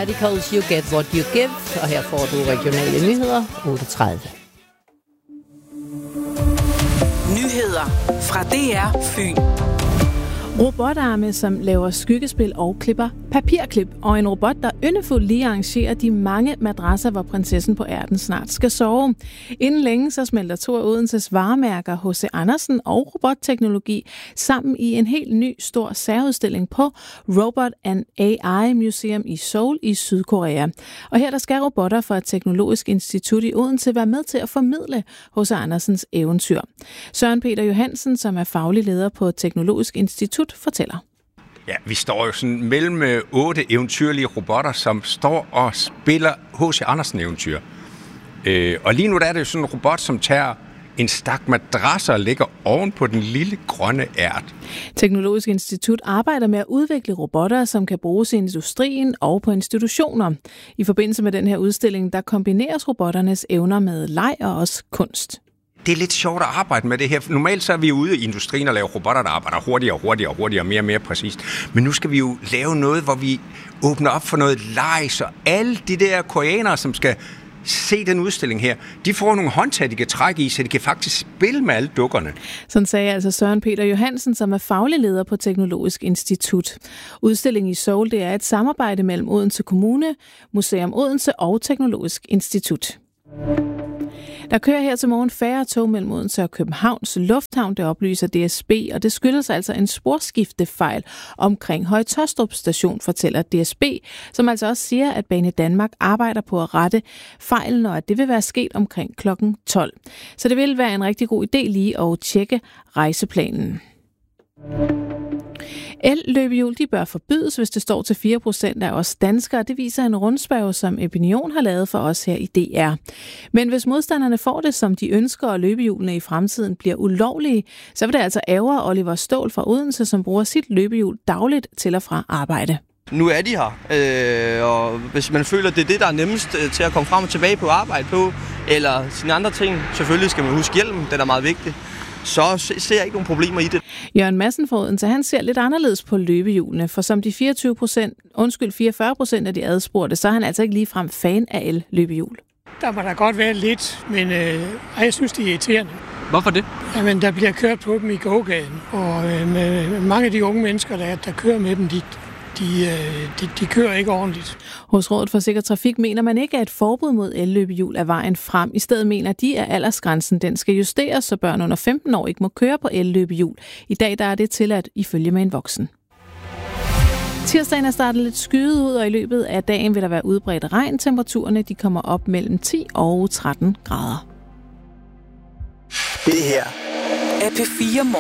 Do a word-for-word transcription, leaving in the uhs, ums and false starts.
Radicals, You Get What You Give, og her får du regionale nyheder, otte tredive. Nyheder fra D R Fyn. Robotarme, som laver skyggespil og klipper papirklip, og en robot, der yndefuldt lige arrangerer de mange madrasser, hvor prinsessen på ærten snart skal sove. Inden længe så smelter to af Odenses varemærker H C Andersen og robotteknologi sammen i en helt ny stor særudstilling på Robot and A I Museum i Seoul i Sydkorea. Og her der skal robotter fra et teknologisk institut i Odense være med til at formidle H C Andersens eventyr. Søren Peter Johansen, som er faglig leder på Teknologisk Institut, fortæller. Ja, vi står jo sådan mellem otte eventyrlige robotter, som står og spiller H C Andersen-eventyr. Øh, og lige nu der er det jo sådan en robot, som tager en stak madrasser og ligger oven på den lille grønne ært. Teknologisk Institut arbejder med at udvikle robotter, som kan bruges i industrien og på institutioner. I forbindelse med den her udstilling, der kombineres robotternes evner med leg og også kunst. Det er lidt sjovt at arbejde med det her. Normalt så er vi ude i industrien og laver robotter, der arbejder hurtigere og hurtigere og hurtigere og mere og mere præcist. Men nu skal vi jo lave noget, hvor vi åbner op for noget leg, så alle de der koreanere, som skal se den udstilling her, de får nogle håndtag, de kan trække i, så de kan faktisk spille med alle dukkerne. Sådan sagde altså Søren Peter Johansen, som er faglig leder på Teknologisk Institut. Udstillingen i Seoul, det er et samarbejde mellem Odense Kommune, Museum Odense og Teknologisk Institut. Der kører her til morgen færre tog mellem Odense og Københavns Lufthavn, det oplyser D S B, og det skyldes altså en sporskiftefejl omkring Høje Taastrup station, fortæller D S B, som altså også siger, at Bane Danmark arbejder på at rette fejlen, og at det vil være sket omkring klokken tolv. Så det vil være en rigtig god idé lige at tjekke rejseplanen. El-løbehjul, de bør forbydes, hvis det står til fire procent af os danskere. Det viser en rundspørge, som Opinion har lavet for os her i D R. Men hvis modstanderne får det, som de ønsker, og løbehjulene i fremtiden bliver ulovlige, så vil det altså ærgre Oliver Ståhl fra Odense, som bruger sit løbehjul dagligt til og fra arbejde. Nu er de her, øh, og hvis man føler, at det er det, der er nemmest øh, til at komme frem og tilbage på arbejde på, eller sine andre ting, selvfølgelig skal man huske hjelmen, den er meget vigtig. Så ser jeg ikke nogen problemer i det. Jørgen Madsen fra Odense, han ser lidt anderledes på løbehjulene, for som de fireogtyve procent, undskyld, fireogfyrre procent af de adspurgte, så er han altså ikke ligefrem fan af el-løbehjul. Der må da godt være lidt, men øh, jeg synes, det er irriterende. Hvorfor det? Jamen, der bliver kørt på dem i gågaden, og øh, med mange af de unge mennesker, der, der kører med dem, de, de, de, de kører ikke ordentligt. Hos Rådet for Sikker Trafik mener man ikke, at et forbud mod el-løbehjul er vejen frem. I stedet mener de, at aldersgrænsen den skal justeres, så børn under femten år ikke må køre på el-løbehjul. I dag der er det tilladt ifølge med en voksen. Tirsdagen er startet lidt skyet ud, og i løbet af dagen vil der være udbredt regn. Temperaturerne de kommer op mellem ti og tretten grader. Det her er P fire